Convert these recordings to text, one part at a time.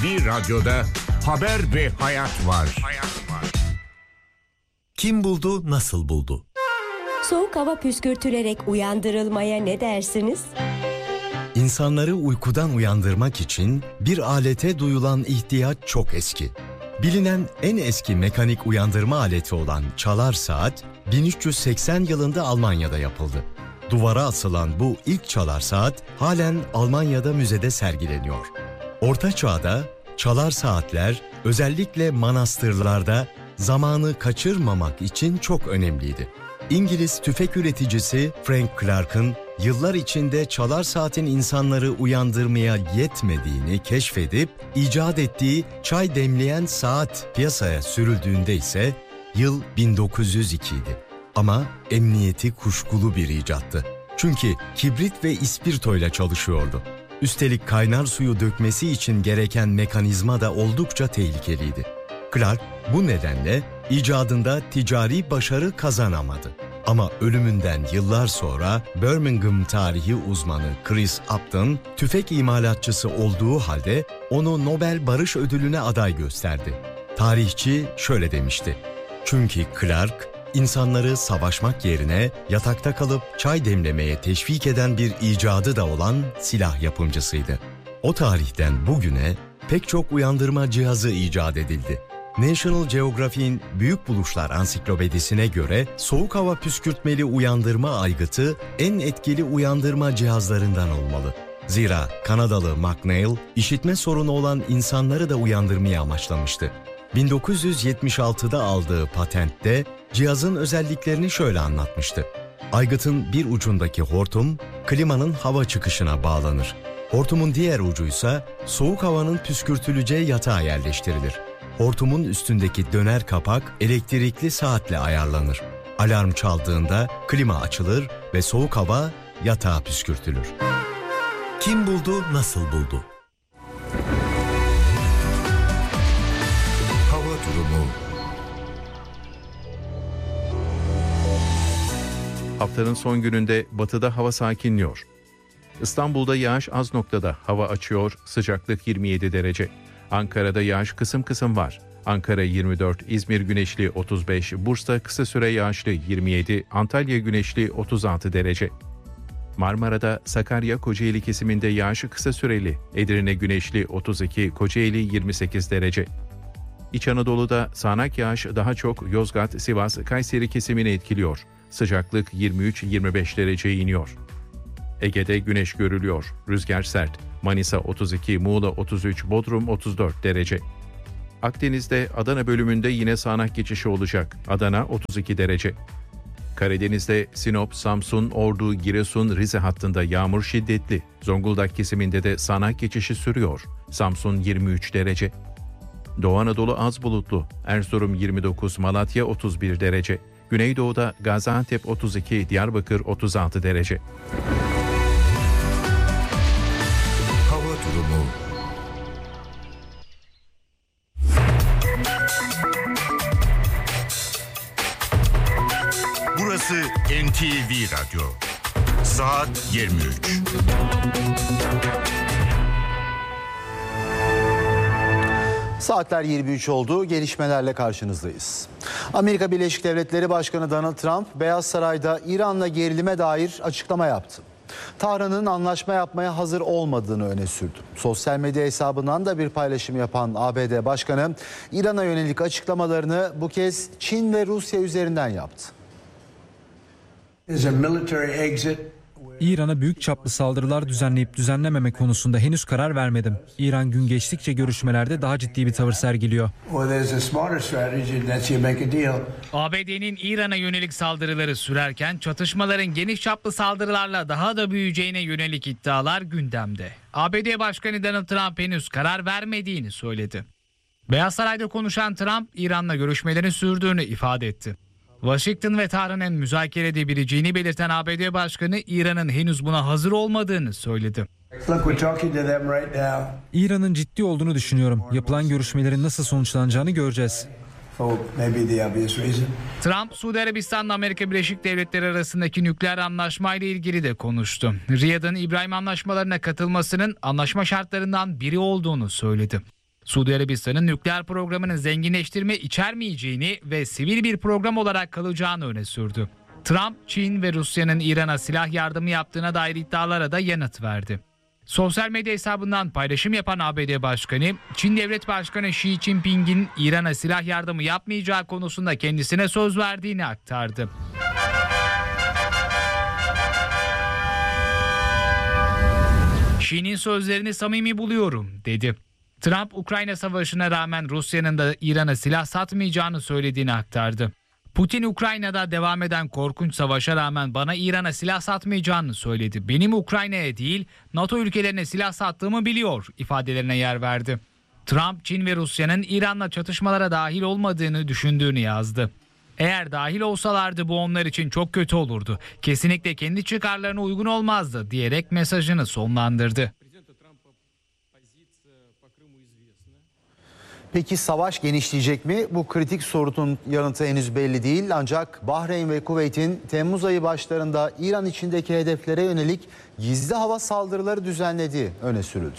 NTV Radyo'da haber ve hayat var. Kim buldu, nasıl buldu? Soğuk hava püskürtülerek uyandırılmaya ne dersiniz? İnsanları uykudan uyandırmak için bir alete duyulan ihtiyaç çok eski. Bilinen en eski mekanik uyandırma aleti olan çalar saat 1380 yılında Almanya'da yapıldı. Duvara asılan bu ilk çalar saat halen Almanya'da müzede sergileniyor. Orta Çağ'da çalar saatler özellikle manastırlarda zamanı kaçırmamak için çok önemliydi. İngiliz tüfek üreticisi Frank Clark'ın yıllar içinde çalar saatin insanları uyandırmaya yetmediğini keşfedip icat ettiği çay demleyen saat piyasaya sürüldüğünde ise yıl 1902 idi. Ama emniyeti kuşkulu bir icattı. Çünkü kibrit ve ispirtoyla çalışıyordu. Üstelik kaynar suyu dökmesi için gereken mekanizma da oldukça tehlikeliydi. Clark bu nedenle icadında ticari başarı kazanamadı. Ama ölümünden yıllar sonra Birmingham tarihi uzmanı Chris Upton, tüfek imalatçısı olduğu halde onu Nobel Barış Ödülü'ne aday gösterdi. Tarihçi şöyle demişti: "Çünkü Clark, insanları savaşmak yerine yatakta kalıp çay demlemeye teşvik eden bir icadı da olan silah yapımcısıydı." O tarihten bugüne pek çok uyandırma cihazı icat edildi. National Geographic'in Büyük Buluşlar Ansiklopedisine göre soğuk hava püskürtmeli uyandırma aygıtı en etkili uyandırma cihazlarından olmalı. Zira Kanadalı McNeil, işitme sorunu olan insanları da uyandırmaya amaçlamıştı. 1976'da aldığı patentte cihazın özelliklerini şöyle anlatmıştı: aygıtın bir ucundaki hortum klimanın hava çıkışına bağlanır. Hortumun diğer ucuysa soğuk havanın püskürtüleceği yatağa yerleştirilir. Hortumun üstündeki döner kapak elektrikli saatle ayarlanır. Alarm çaldığında klima açılır ve soğuk hava yatağa püskürtülür. Kim buldu, nasıl buldu? Hava durumu. Haftanın son gününde batıda hava sakinliyor. İstanbul'da yağış az noktada, hava açıyor, sıcaklık 27 derece. Ankara'da yağış kısım kısım var. Ankara 24, İzmir güneşli 35, Bursa kısa süre yağışlı 27, Antalya güneşli 36 derece. Marmara'da Sakarya Kocaeli kesiminde yağış kısa süreli, Edirne güneşli 32, Kocaeli 28 derece. İç Anadolu'da sağanak yağış daha çok Yozgat, Sivas, Kayseri kesimini etkiliyor. Sıcaklık 23-25 dereceye iniyor. Ege'de güneş görülüyor. Rüzgar sert. Manisa 32, Muğla 33, Bodrum 34 derece. Akdeniz'de Adana bölümünde yine sağanak geçişi olacak. Adana 32 derece. Karadeniz'de Sinop, Samsun, Ordu, Giresun, Rize hattında yağmur şiddetli. Zonguldak kesiminde de sağanak geçişi sürüyor. Samsun 23 derece. Doğu Anadolu az bulutlu. Erzurum 29, Malatya 31 derece. Güneydoğu'da Gaziantep 32, Diyarbakır 36 derece. Hava durumu. Burası NTV Radyo. Saat 23. Saatler 23 oldu. Gelişmelerle karşınızdayız. Amerika Birleşik Devletleri Başkanı Donald Trump, Beyaz Saray'da İran'la gerilime dair açıklama yaptı. Tahran'ın anlaşma yapmaya hazır olmadığını öne sürdü. Sosyal medya hesabından da bir paylaşım yapan ABD Başkanı, İran'a yönelik açıklamalarını bu kez Çin ve Rusya üzerinden yaptı. İran'a büyük çaplı saldırılar düzenleyip düzenlememe konusunda henüz karar vermedim. İran gün geçtikçe görüşmelerde daha ciddi bir tavır sergiliyor. ABD'nin İran'a yönelik saldırıları sürerken çatışmaların geniş çaplı saldırılarla daha da büyüyeceğine yönelik iddialar gündemde. ABD Başkanı Donald Trump henüz karar vermediğini söyledi. Beyaz Saray'da konuşan Trump, İran'la görüşmelerin sürdüğünü ifade etti. Washington ve Tahran'ın müzakere edebileceğini belirten ABD Başkanı, İran'ın henüz buna hazır olmadığını söyledi. İran'ın ciddi olduğunu düşünüyorum. Yapılan görüşmelerin nasıl sonuçlanacağını göreceğiz. Trump, Suudi Arabistan'la Amerika Birleşik Devletleri arasındaki nükleer anlaşmayla ilgili de konuştu. Riyad'ın İbrahim anlaşmalarına katılmasının anlaşma şartlarından biri olduğunu söyledi. Suudi Arabistan'ın nükleer programının zenginleştirme içermeyeceğini ve sivil bir program olarak kalacağını öne sürdü. Trump, Çin ve Rusya'nın İran'a silah yardımı yaptığına dair iddialara da yanıt verdi. Sosyal medya hesabından paylaşım yapan ABD Başkanı, Çin Devlet Başkanı Xi Jinping'in İran'a silah yardımı yapmayacağı konusunda kendisine söz verdiğini aktardı. Xi'nin sözlerini samimi buluyorum, dedi. Trump, Ukrayna Savaşı'na rağmen Rusya'nın da İran'a silah satmayacağını söylediğini aktardı. Putin, Ukrayna'da devam eden korkunç savaşa rağmen bana İran'a silah satmayacağını söyledi. Benim Ukrayna'ya değil, NATO ülkelerine silah sattığımı biliyor ifadelerine yer verdi. Trump, Çin ve Rusya'nın İran'la çatışmalara dahil olmadığını düşündüğünü yazdı. Eğer dahil olsalardı bu onlar için çok kötü olurdu. Kesinlikle kendi çıkarlarına uygun olmazdı diyerek mesajını sonlandırdı. Peki savaş genişleyecek mi? Bu kritik sorunun yanıtı henüz belli değil. Ancak Bahreyn ve Kuveyt'in Temmuz ayı başlarında İran içindeki hedeflere yönelik gizli hava saldırıları düzenlediği öne sürüldü.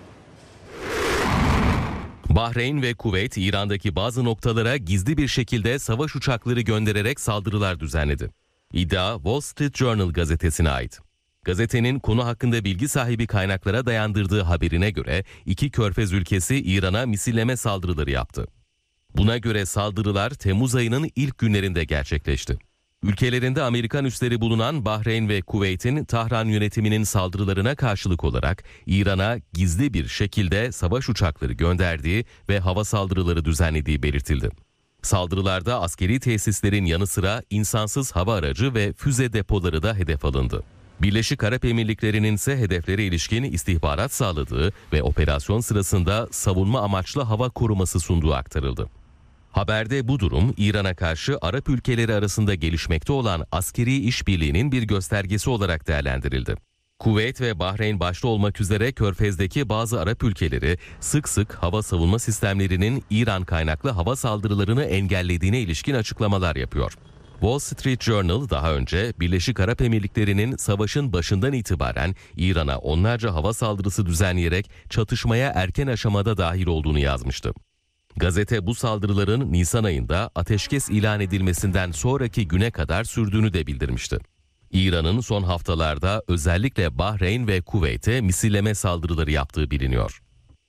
Bahreyn ve Kuveyt, İran'daki bazı noktalara gizli bir şekilde savaş uçakları göndererek saldırılar düzenledi. İddia Wall Street Journal gazetesine ait. Gazetenin konu hakkında bilgi sahibi kaynaklara dayandırdığı haberine göre iki körfez ülkesi İran'a misilleme saldırıları yaptı. Buna göre saldırılar Temmuz ayının ilk günlerinde gerçekleşti. Ülkelerinde Amerikan üsleri bulunan Bahreyn ve Kuveyt'in Tahran yönetiminin saldırılarına karşılık olarak İran'a gizli bir şekilde savaş uçakları gönderdiği ve hava saldırıları düzenlediği belirtildi. Saldırılarda askeri tesislerin yanı sıra insansız hava aracı ve füze depoları da hedef alındı. Birleşik Arap Emirlikleri'nin ise hedeflere ilişkin istihbarat sağladığı ve operasyon sırasında savunma amaçlı hava koruması sunduğu aktarıldı. Haberde bu durum İran'a karşı Arap ülkeleri arasında gelişmekte olan askeri işbirliğinin bir göstergesi olarak değerlendirildi. Kuveyt ve Bahreyn başta olmak üzere Körfez'deki bazı Arap ülkeleri sık sık hava savunma sistemlerinin İran kaynaklı hava saldırılarını engellediğine ilişkin açıklamalar yapıyor. Wall Street Journal daha önce Birleşik Arap Emirlikleri'nin savaşın başından itibaren İran'a onlarca hava saldırısı düzenleyerek çatışmaya erken aşamada dahil olduğunu yazmıştı. Gazete bu saldırıların Nisan ayında ateşkes ilan edilmesinden sonraki güne kadar sürdüğünü de bildirmişti. İran'ın son haftalarda özellikle Bahreyn ve Kuveyt'e misilleme saldırıları yaptığı biliniyor.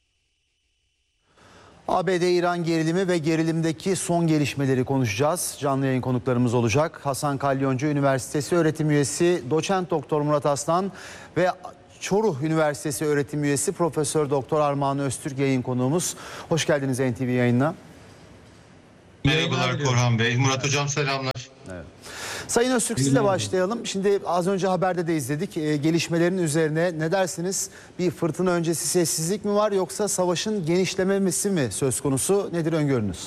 ABD-İran gerilimi ve gerilimdeki son gelişmeleri konuşacağız. Canlı yayın konuklarımız olacak. Hasan Kalyoncu Üniversitesi öğretim üyesi Doçent Doktor Murat Aslan ve Çoruh Üniversitesi öğretim üyesi Profesör Doktor Armağan Öztürk yayın konuğumuz. Hoş geldiniz NTV yayınına. Merhabalar Korhan Bey. Murat Hocam selamlar. Evet. Sayın Öztürk sizle başlayalım. Şimdi az önce haberde de izledik. Gelişmelerin üzerine ne dersiniz? Bir fırtına öncesi sessizlik mi var yoksa savaşın genişlememesi mi söz konusu? Nedir öngörünüz?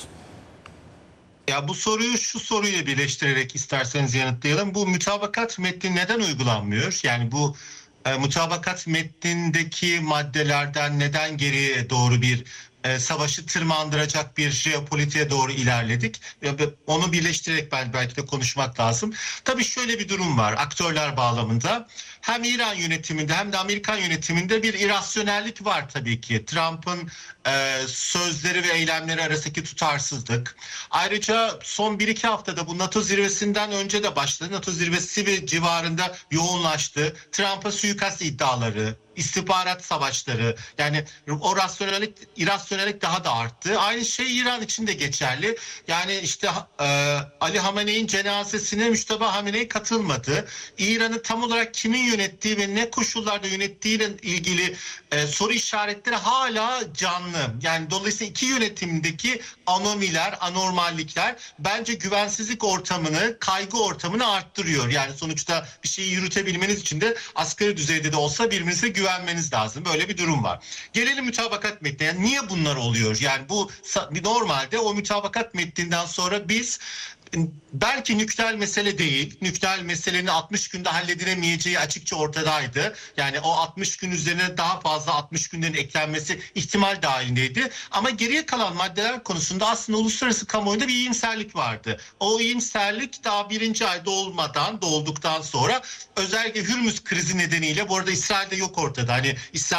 Ya bu soruyu şu soruyla birleştirerek isterseniz yanıtlayalım. Bu mütabakat metni neden uygulanmıyor? Yani bu mutabakat metnindeki maddelerden neden geriye doğru bir savaşı tırmandıracak bir jeopolitiğe doğru ilerledik? Onu birleştirerek belki de konuşmak lazım. Tabii şöyle bir durum var aktörler bağlamında. Hem İran yönetiminde hem de Amerikan yönetiminde bir irasyonellik var tabii ki. Trump'ın sözleri ve eylemleri arasındaki tutarsızlık. Ayrıca son 1-2 haftada bu NATO zirvesinden önce de başladı. NATO zirvesi ve civarında yoğunlaştı. Trump'a suikast iddiaları, istihbarat savaşları, yani o irasyonellik daha da arttı. Aynı şey İran için de geçerli. Yani işte Ali Hamenei'nin cenazesine Müşteba Hamenei katılmadı. İran'ı tam olarak kimin yönettiği ve ne koşullarda yönettiğiyle ilgili soru işaretleri hala canlı. Yani dolayısıyla iki yönetimdeki anormallikler bence güvensizlik ortamını, kaygı ortamını arttırıyor. Yani sonuçta bir şeyi yürütebilmeniz için de asgari düzeyde de olsa birbirinize güvenmeniz lazım. Böyle bir durum var. Gelelim mütabakat metnine. Yani niye bunlar oluyor? Yani bu normalde o mütabakat metninden sonra biz belki nükleer mesele değil, nükleer meselenin 60 günde halledilemeyeceği açıkça ortadaydı. Yani o 60 gün üzerine daha fazla 60 günlerin eklenmesi ihtimal dahilindeydi. Ama geriye kalan maddeler konusunda aslında uluslararası kamuoyunda bir iyimserlik vardı. O iyimserlik daha 1. ay dolduktan sonra özellikle Hürmüz krizi nedeniyle, bu arada İsrail'de yok ortada. Hani İsrail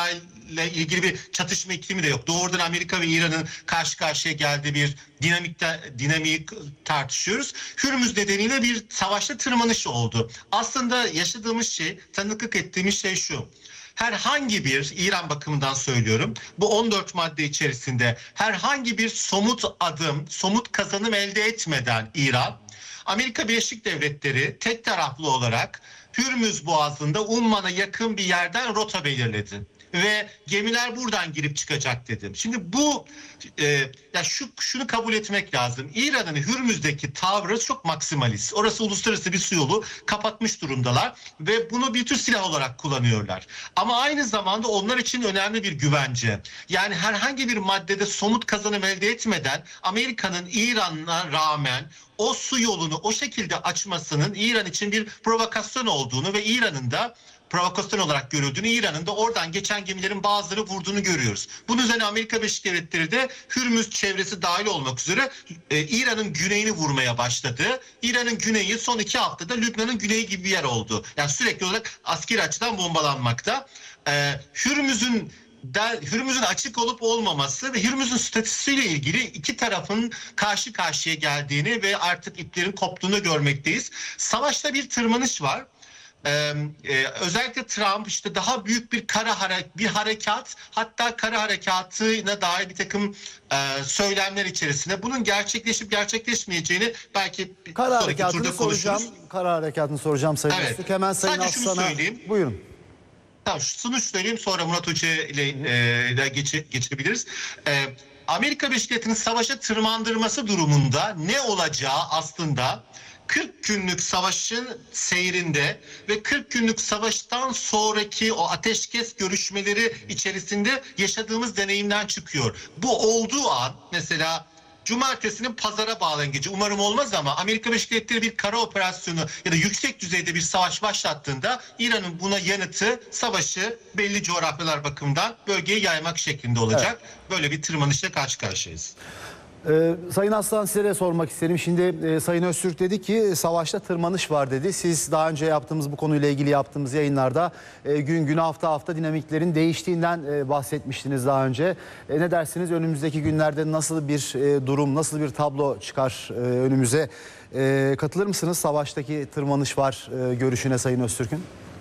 İran'la ilgili bir çatışma iklimi de yok. Doğrudan Amerika ve İran'ın karşı karşıya geldiği bir dinamik tartışıyoruz. Hürmüz nedeniyle bir savaşta tırmanış oldu. Aslında yaşadığımız şey, tanıklık ettiğimiz şey şu. Herhangi bir, İran bakımından söylüyorum, bu 14 madde içerisinde herhangi bir somut adım, somut kazanım elde etmeden İran, Amerika Birleşik Devletleri tek taraflı olarak Hürmüz Boğazı'nda Umman'a yakın bir yerden rota belirledi. Ve gemiler buradan girip çıkacak dedim. Şimdi bu şunu kabul etmek lazım. İran'ın Hürmüz'deki tavrı çok maksimalist. Orası uluslararası bir su yolu, kapatmış durumdalar ve bunu bir tür silah olarak kullanıyorlar. Ama aynı zamanda onlar için önemli bir güvence. Yani herhangi bir maddede somut kazanım elde etmeden Amerika'nın İran'a rağmen o su yolunu o şekilde açmasının İran için bir provokasyon olduğunu ve İran'ın da provokasyon olarak görüldüğünü, İran'ın da oradan geçen gemilerin bazıları vurduğunu görüyoruz. Bunun üzerine Amerika Birleşik Devletleri de Hürmüz çevresi dahil olmak üzere İran'ın güneyini vurmaya başladı. İran'ın güneyi son 2 haftada Lübnan'ın güneyi gibi bir yer oldu. Yani sürekli olarak askeri açıdan bombalanmakta. Hürmüz'ün açık olup olmaması ve Hürmüz'ün statüsüyle ilgili iki tarafın karşı karşıya geldiğini ve artık iplerin koptuğunu görmekteyiz. Savaşta bir tırmanış var. Özellikle Trump işte daha büyük bir harekat, hatta kara harekatına dair bir takım söylemler içerisinde bunun gerçekleşip gerçekleşmeyeceğini belki Kara sonraki turda konuşuruz. Kara harekatını soracağım Sayın Öztürk. Hemen Sayın Aslan'a buyurun. Tamam, şunu söyleyeyim, sonra Murat Hoca ile geçebiliriz. Amerika Birleşik Devletleri'nin savaşa tırmandırması durumunda ne olacağı aslında 40 günlük savaşın seyrinde ve 40 günlük savaştan sonraki o ateşkes görüşmeleri içerisinde yaşadığımız deneyimden çıkıyor. Bu olduğu an mesela Cumartesinin pazara bağlangıcı, umarım olmaz ama Amerika Birleşik Devletleri bir kara operasyonu ya da yüksek düzeyde bir savaş başlattığında İran'ın buna yanıtı savaşı belli coğrafyalar bakımından bölgeye yaymak şeklinde olacak. Evet. Böyle bir tırmanışla karşı karşıyayız. Sayın Aslan, size de sormak isterim. Şimdi Sayın Öztürk dedi ki savaşta tırmanış var dedi. Siz daha önce yaptığımız, bu konuyla ilgili yaptığımız yayınlarda gün gün hafta değiştiğinden bahsetmiştiniz daha önce. Ne dersiniz, önümüzdeki günlerde nasıl bir durum, nasıl bir tablo çıkar önümüze? Katılır mısınız savaştaki tırmanış var görüşüne Sayın Öztürk'ün?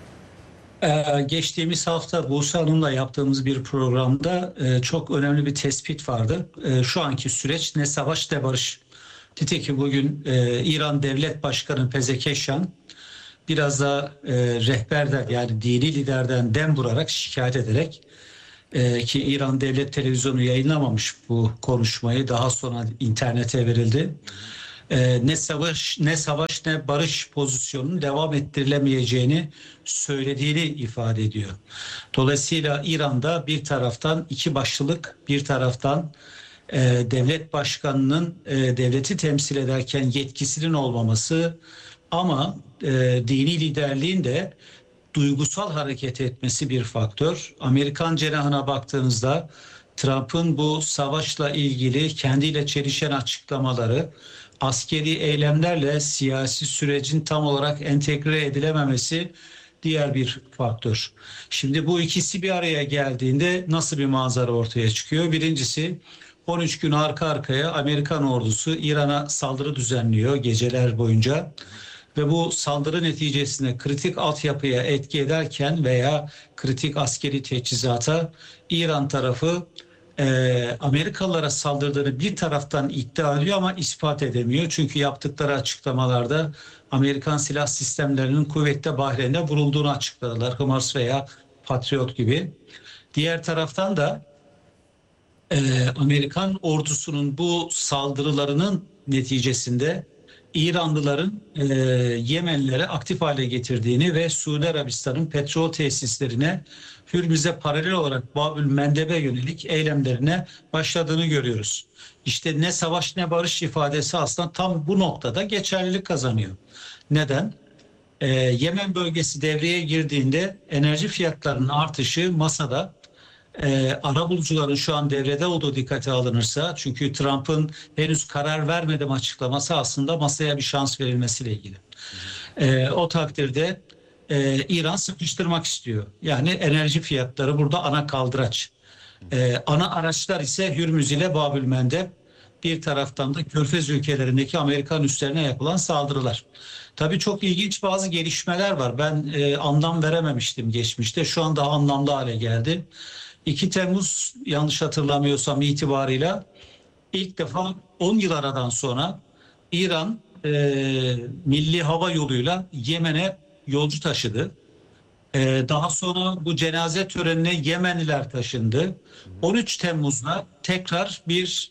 Geçtiğimiz hafta Buse Hanım'la yaptığımız bir programda çok önemli bir tespit vardı. Şu anki süreç ne savaş ne barış. Nitekim bugün İran Devlet Başkanı Pezekeşan biraz da rehberden, yani dini liderden dem vurarak, şikayet ederek ki İran Devlet Televizyonu yayınlamamış bu konuşmayı, daha sonra internete verildi. Ne savaş ne barış pozisyonunun devam ettirilemeyeceğini söylediğini ifade ediyor. Dolayısıyla İran'da bir taraftan iki başlılık, bir taraftan devlet başkanının devleti temsil ederken yetkisinin olmaması ama dini liderliğin de duygusal hareket etmesi bir faktör. Amerikan cenahına baktığınızda Trump'ın bu savaşla ilgili kendiyle çelişen açıklamaları, askeri eylemlerle siyasi sürecin tam olarak entegre edilememesi diğer bir faktör. Şimdi bu ikisi bir araya geldiğinde nasıl bir manzara ortaya çıkıyor? Birincisi, 13 gün arka arkaya Amerikan ordusu İran'a saldırı düzenliyor geceler boyunca. Ve bu saldırı neticesinde kritik altyapıya etki ederken veya kritik askeri teçhizata İran tarafı Amerikalılara saldırdığını bir taraftan iddia ediyor ama ispat edemiyor. Çünkü yaptıkları açıklamalarda Amerikan silah sistemlerinin kuvvetle Bahreyn'de vurulduğunu açıkladılar. HIMARS veya Patriot gibi. Diğer taraftan da Amerikan ordusunun bu saldırılarının neticesinde İranlıların Yemenlilere aktif hale getirdiğini ve Suudi Arabistan'ın petrol tesislerine Hürmüz'e paralel olarak Babül Mendeb'e yönelik eylemlerine başladığını görüyoruz. İşte ne savaş ne barış ifadesi aslında tam bu noktada geçerlilik kazanıyor. Neden? Yemen bölgesi devreye girdiğinde enerji fiyatlarının artışı masada, arabulucuların şu an devrede olduğu dikkate alınırsa, çünkü Trump'ın henüz karar vermedim açıklaması aslında masaya bir şans verilmesiyle ilgili. O takdirde İran sıkıştırmak istiyor. Yani enerji fiyatları burada ana kaldıraç. Ana araçlar ise Hürmüz ile Babülmendeb, bir taraftan da Körfez ülkelerindeki Amerikan üslerine yapılan saldırılar. Tabii çok ilginç bazı gelişmeler var. Ben anlam verememiştim geçmişte. Şu anda anlamlı hale geldi. 2 Temmuz yanlış hatırlamıyorsam itibarıyla ilk defa 10 yıl aradan sonra İran milli hava yoluyla Yemen'e yolcu taşıdı. Daha sonra bu cenaze törenine Yemenliler taşındı. 13 Temmuz'da tekrar bir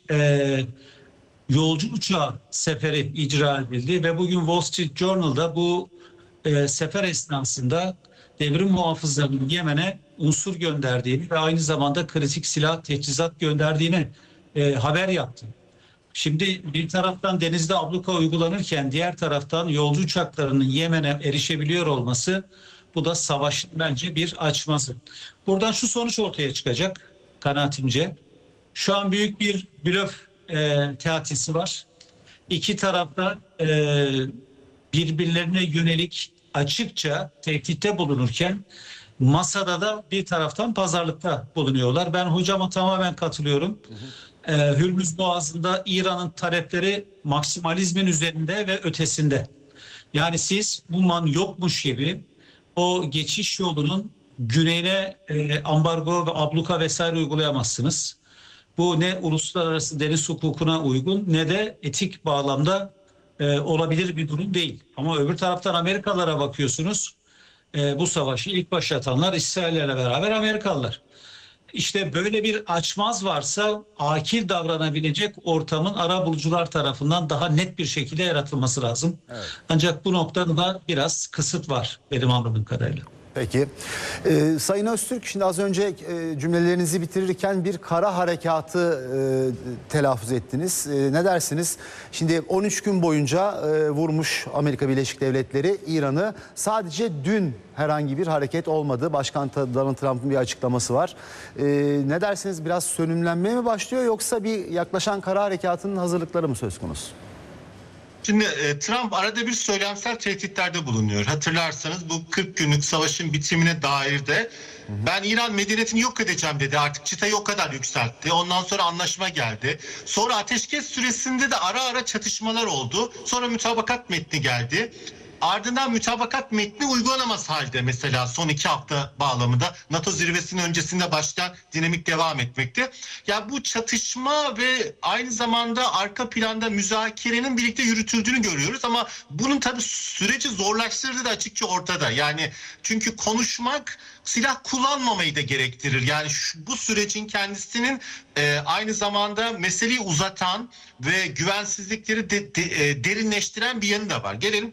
yolcu uçağı seferi icra edildi ve bugün Wall Street Journal'da bu sefer esnasında devrim muhafızlarının Yemen'e unsur gönderdiğini ve aynı zamanda kritik silah teçhizat gönderdiğini haber yaptı. Şimdi bir taraftan denizde abluka uygulanırken diğer taraftan yolcu uçaklarının Yemen'e erişebiliyor olması, bu da savaşın bence bir açmazı. Buradan şu sonuç ortaya çıkacak kanaatimce. Şu an büyük bir blöf teatisi var. İki tarafta birbirlerine yönelik açıkça tehditte bulunurken masada da bir taraftan pazarlıkta bulunuyorlar. Ben hocama tamamen katılıyorum. Hürmüz Boğazı'nda İran'ın talepleri maksimalizmin üzerinde ve ötesinde. Yani siz bu man yokmuş gibi o geçiş yolunun güneyine ambargo ve abluka vesaire uygulayamazsınız. Bu ne uluslararası deniz hukukuna uygun ne de etik bağlamda olabilir bir durum değil. Ama öbür taraftan Amerikalılara bakıyorsunuz. Bu savaşı ilk başlatanlar İsrail'le beraber Amerikalılar. İşte böyle bir açmaz varsa akil davranabilecek ortamın arabulucular tarafından daha net bir şekilde yaratılması lazım. Evet. Ancak bu noktada da biraz kısıt var benim anladığım kadarıyla. Peki. Sayın Öztürk, şimdi az önce cümlelerinizi bitirirken bir kara harekatı telaffuz ettiniz. Ne dersiniz? Şimdi 13 gün boyunca vurmuş Amerika Birleşik Devletleri İran'ı. Sadece dün herhangi bir hareket olmadı. Başkan Donald Trump'ın bir açıklaması var. Ne dersiniz? Biraz sönümlenmeye mi başlıyor yoksa bir yaklaşan kara harekatının hazırlıkları mı söz konusu? Şimdi Trump arada bir söylemsel tehditlerde bulunuyor. Hatırlarsanız bu 40 günlük savaşın bitimine dair de ben İran medeniyetini yok edeceğim dedi. Artık çıtayı o kadar yükseltti. Ondan sonra anlaşma geldi. Sonra ateşkes süresinde de ara ara çatışmalar oldu. Sonra mütabakat metni geldi. Ardından mütabakat metni uygulanamaz halde mesela son 2 hafta bağlamında NATO zirvesinin öncesinde başlayan dinamik devam etmekte. Ya bu çatışma ve aynı zamanda arka planda müzakerenin birlikte yürütüldüğünü görüyoruz ama bunun tabii süreci zorlaştırdığı da açıkça ortada. Yani çünkü konuşmak silah kullanmamayı da gerektirir. Yani bu sürecin kendisinin aynı zamanda meseleyi uzatan ve güvensizlikleri derinleştiren bir yanı da var. Gelelim